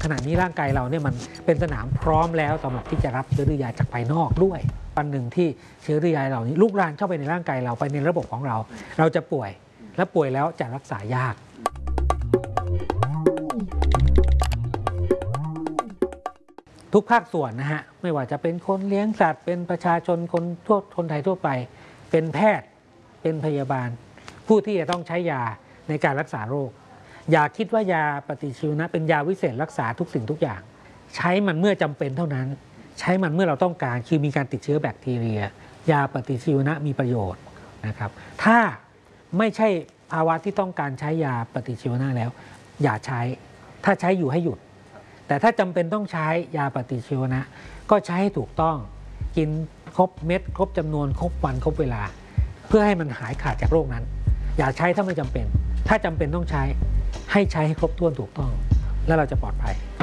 ขณะนี้ร่างกายเราเนี่ยมันเป็นสนามพร้อมแล้วสำหรับที่จะรับเชื้อรื้อยาจากภายนอกด้วยวันหนึ่งที่เชื้อรื้อยาเหล่านี้ลุกลามเข้าไปในร่างกายเราไปในระบบของเราเราจะป่วยและป่วยแล้วจะรักษายากทุกภาคส่วนนะฮะไม่ว่าจะเป็นคนเลี้ยงสัตว์เป็นประชาชนคนไทยทั่วไปเป็นแพทย์เป็นพยาบาลผู้ที่จะต้องใช้ยาในการรักษาโรคอย่าคิดว่ายาปฏิชีวนะเป็นยาวิเศษรักษาทุกสิ่งทุกอย่างใช้มันเมื่อจำเป็นเท่านั้นใช้มันเมื่อเราต้องการคือมีการติดเชื้อแบคทีเรียยาปฏิชีวนะมีประโยชน์นะครับถ้าไม่ใช่ภาวะที่ต้องการใช้ยาปฏิชีวนะแล้วอย่าใช้ถ้าใช้อยู่ให้หยุดแต่ถ้าจำเป็นต้องใช้ยาปฏิชีวนะก็ใช้ให้ถูกต้องกินครบเม็ดครบจำนวนครบวันครบเวลาเพื่อให้มันหายขาดจากโรคนั้นอย่าใช้ถ้าไม่จำเป็นถ้าจำเป็นต้องใช้ให้ใช้ให้ครบถ้วนถูกต้องแล้วเราจะปลอดภัย